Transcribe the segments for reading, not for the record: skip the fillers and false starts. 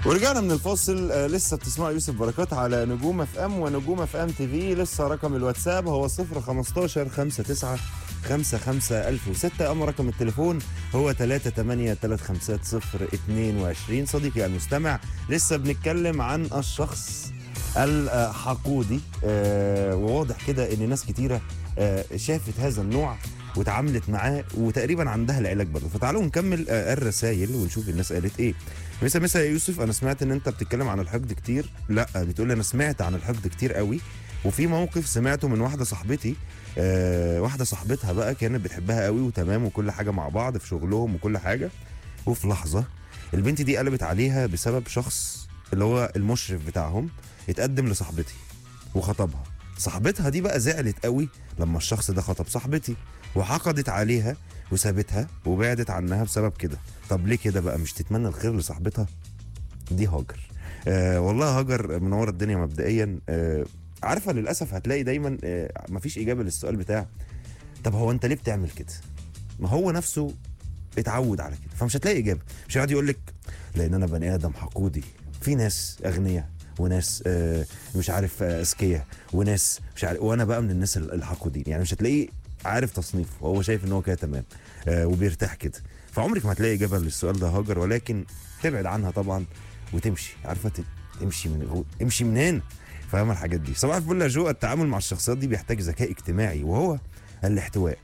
ورجعنا من الفاصل. لسه بتسمعوا يوسف بركات على نجوم اف ام ونجوم اف ام تي في. لسه رقم الواتساب هو 015 59 55 1006. اما رقم التليفون هو 3835022. صديقي المستمع، لسه بنتكلم عن الشخص الحقودي. وواضح كده ان ناس كتيره شافت هذا النوع وتعاملت معاه وتقريبا عندها العلاج برضه. فتعالوا نكمل الرسائل ونشوف الناس قالت ايه. مسا يا يوسف، انا سمعت ان انت بتتكلم عن الحقد كتير. لا، بتقول انا سمعت عن الحقد كتير قوي، وفي موقف سمعته من واحده صاحبتي. واحده صاحبتها بقى كانت بتحبها قوي وتمام وكل حاجه مع بعض في شغلهم وكل حاجه، وفي لحظه البنت دي قلبت عليها بسبب شخص اللي هو المشرف بتاعهم اتقدم لصاحبتي وخطبها. صاحبتها دي بقى زعلت قوي لما الشخص ده خطب صاحبتي، وحقدت عليها وسابتها وبعدت عنها بسبب كده. طب ليه كده بقى؟ مش تتمنى الخير لصاحبتها؟ دي هاجر. والله هاجر منوره الدنيا مبدئيا. عارفه للاسف هتلاقي دايما مفيش اجابه للسؤال بتاع طب هو انت ليه بتعمل كده؟ ما هو نفسه اتعود على كده، فمش هتلاقي اجابه. مش هيقعد يقول لك لان انا بني ادم حقودي. في ناس اغنياء وناس مش عارف اذكياء وناس مش عارف، وانا بقى من الناس الحقودين. يعني مش هتلاقيه عارف تصنيفه، وهو شايف ان هو كده تمام وبيرتاح كده. فعمرك ما هتلاقي اجابه للسؤال ده هاجر، ولكن تبعد عنها طبعا وتمشي. عارفه امشي من هنا. فاهمه الحاجات دي؟ صباح الفل يا جو. التعامل مع الشخصيات دي بيحتاج ذكاء اجتماعي وهو الاحتواء،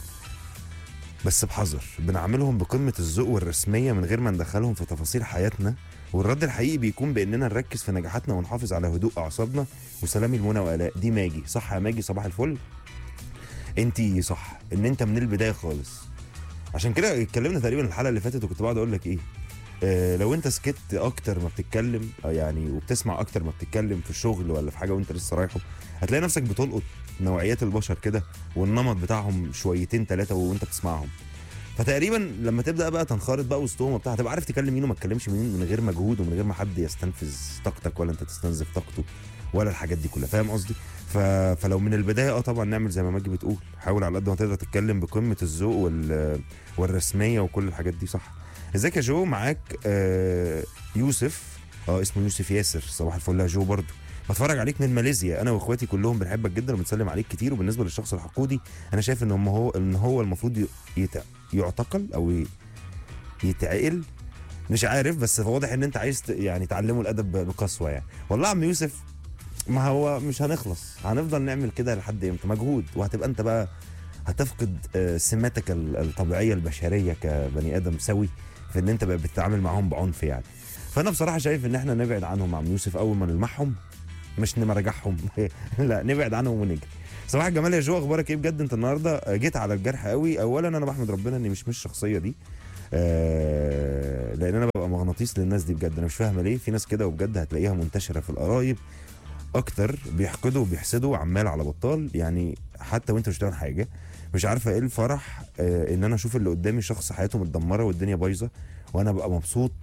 بس بحذر. بنعملهم بقمه الذوق والرسميه من غير ما ندخلهم في تفاصيل حياتنا، والرد الحقيقي بيكون باننا نركز في نجاحاتنا ونحافظ على هدوء اعصابنا. وسلامي المنى والاء. دي ماجي. صح يا ماجي، صباح الفل. انتي صح ان انت من البدايه خالص. عشان كده اتكلمنا تقريبا الحلقه اللي فاتت وكنت بقعد اقول لك ايه، لو انت سكت اكتر ما بتتكلم يعني وبتسمع اكتر ما بتتكلم في الشغل ولا في حاجه وانت لسه رايحه، هتلاقي نفسك بتلقط نوعيات البشر كده والنمط بتاعهم شويتين ثلاثه وانت بتسمعهم. فتقريبا لما تبدا بقى تنخرط بقى وسطهم وبتاع، هتبقى عارف تكلم مين وما تكلمش مين من غير مجهود ومن غير ما حد يستنفذ طاقتك ولا انت تستنزف طاقته ولا الحاجات دي كلها. فاهم قصدي؟ فلو من البدايه طبعا نعمل زي ما ماجي بتقول، حاول على قد ما تقدر تتكلم بقمه الذوق والرسميه وكل الحاجات دي. صح. ازيك يا جو؟ معاك يوسف. اسمه يوسف ياسر. صباح الفل يا جو. برضو بتفرج عليك من ماليزيا. انا واخواتي كلهم بنحبك جدا وبنسلم عليك كتير. وبالنسبه للشخص الحقودي، انا شايف ان هو المفروض يعتقل او يتعقل. مش عارف، بس واضح ان انت عايز يعني تعلمه الادب بقسوه يعني. والله يا عم يوسف، ما هو مش هنخلص، هنفضل نعمل كده لحد امتى؟ مجهود، وهتبقى انت بقى هتفقد سماتك الطبيعيه البشريه كبني ادم سوي في ان انت بقى بتتعامل معاهم بعنف يعني. فانا بصراحه شايف ان احنا نبعد عنهم عم يوسف اول ما نلمحهم، مش نمرجعهم لا، نبعد عنهم ونجري. صباح الجمال يا جو. اخبارك ايه بجد؟ انت النهارده جيت على الجرح قوي. اولا انا بحمد ربنا اني مش الشخصيه دي، لان انا ببقى مغناطيس للناس دي بجد. انا مش فاهمه ليه في ناس كده، وبجد هتلاقيها منتشره في القرايب اكتر، بيحقدوا وبيحسدوا عمال على بطال يعني. حتى وانت مش بتعمل حاجه، مش عارفه ايه الفرح ان انا اشوف اللي قدامي شخص حياته متدمره والدنيا بايظه، وانا ابقى مبسوط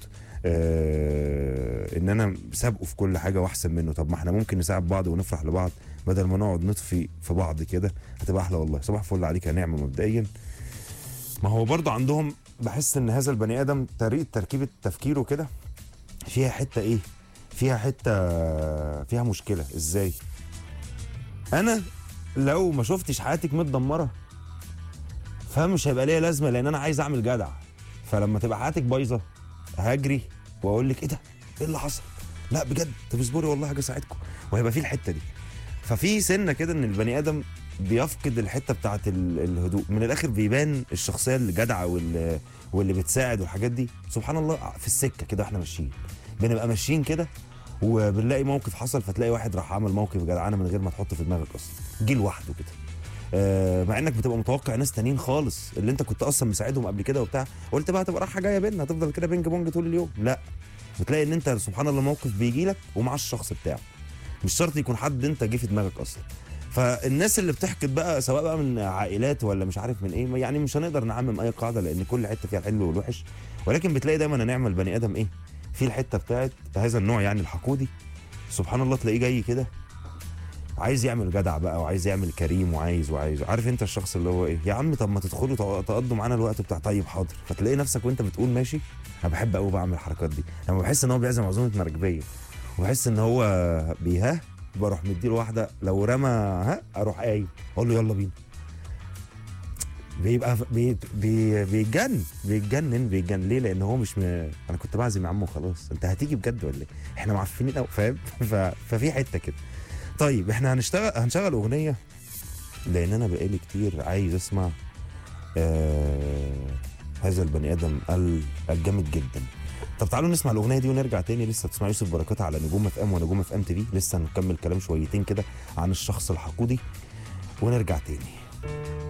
ان انا سابقه في كل حاجه واحسن منه. طب ما احنا ممكن نساعد بعض ونفرح لبعض بدل ما نقعد نطفي في بعض كده، هتبقى احلى والله. صباح الفل عليك يا نعمه. مبدئيا ما هو برضو عندهم، بحس ان هذا البني ادم طريقه تركيبه تفكيره كده فيها حته ايه، فيها مشكله. ازاي؟ انا لو ما شفتش حياتك متدمره فمش هيبقى ليا لازمه، لان انا عايز اعمل جدع. فلما تبقى حياتك بايظه هاجري واقول لك ايه ده؟ ايه اللي حصل؟ لا بجد، طب اصبري والله حاجه اساعدكم. وهيبقى في الحته دي. ففي سنه كده ان البني ادم بيفقد الحته بتاعه الهدوء. من الاخر بيبان الشخصيه الجدعه واللي بتساعد والحاجات دي. سبحان الله في السكه كده احنا ماشيين، بنبقى ماشيين كده وبنلاقي موقف حصل، فتلاقي واحد راح عمل موقف جدعانه من غير ما تحط في دماغك اصلا، جه لوحده كده. مع انك بتبقى متوقع ناس تانيين خالص اللي انت كنت اصلا مساعدهم قبل كده وبتاع، قلت بقى هتبقى رايحه جايه بينا، هتفضل كده بينج بونج طول اليوم. لا، بتلاقي ان انت سبحان الله موقف بيجي لك ومع الشخص بتاعه، مش شرط يكون حد انت جه في دماغك اصلا. فالناس اللي بتحقد بقى سواء بقى من عائلات ولا مش عارف من ايه، يعني مش هنقدر نعمم اي قاعده لان كل حته فيها الحلو والوحش، ولكن بتلاقي دايما نعمل البني ادم ايه في الحته بتاعت هذا النوع يعني الحقودي. سبحان الله تلاقيه جاي كده عايز يعمل جدع بقى، وعايز يعمل كريم، وعايز عارف انت الشخص اللي هو ايه، يا عم طب ما تدخلوا تقضوا معانا الوقت بتاع طيب حاضر، فتلاقي نفسك وانت بتقول ماشي. انا بحب قوي بعمل الحركات دي لما بحس ان هو بيعزم عزومه مراكبيه، وبحس ان هو بيها، بروح مديله واحده، لو رمى اروح قايم اقول له يلا بينا. بيبقى بيتجنن ليه؟ لان هو مش انا كنت بعزم يا عم وخلاص، انت هتيجي بجد ولا ايه؟ احنا معفنين قوي فاهم. ففي حته كده. طيب احنا هنشغل اغنيه، لان انا بقالي كتير عايز اسمع هذا البني ادم الجامد جدا. طب تعالوا نسمع الاغنيه دي ونرجع تاني. لسه بتسمع يوسف بركات على نجوم اف ام ونجوم اف ام تي في. لسه هنكمل كلام شويتين كده عن الشخص الحقودي ونرجع تاني.